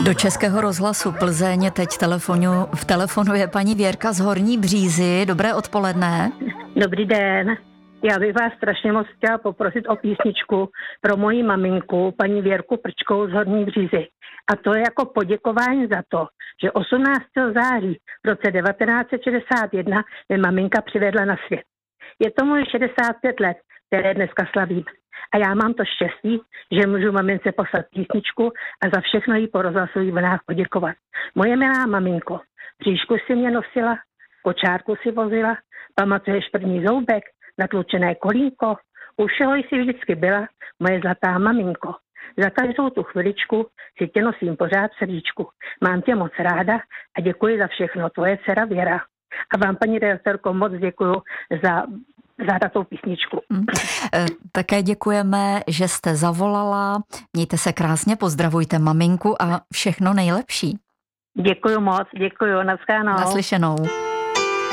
Do Českého rozhlasu Plzeň teď telefonuje paní Věrka z Horní Břízy. Dobré odpoledne. Dobrý den. Já bych vás strašně moc chtěla poprosit o písničku pro moji maminku, paní Věrku Prčkovou z Horní Břízy. A to je jako poděkování za to, že 18. září v roce 1961 mě maminka přivedla na svět. Je tomu 65 let, které dneska slavím. A já mám to štěstí, že můžu mamince poslat písničku a za všechno jí po rozhlasových vlnách poděkovat. Moje milá maminko, bříšku si mě nosila, kočárku si vozila, pamatuješ první zoubek, natlučené kolínko, u všeho jsi vždycky byla, moje zlatá maminko. Za každou tu chviličku si tě nosím pořád v srdíčku. Mám tě moc ráda a děkuji za všechno, tvoje dcera Věra. A vám, paní redaktorko, moc děkuju za tou písničku. Také děkujeme, že jste zavolala. Mějte se krásně, pozdravujte maminku a všechno nejlepší. Děkuju moc, děkuju, naschledanou. Naslyšenou.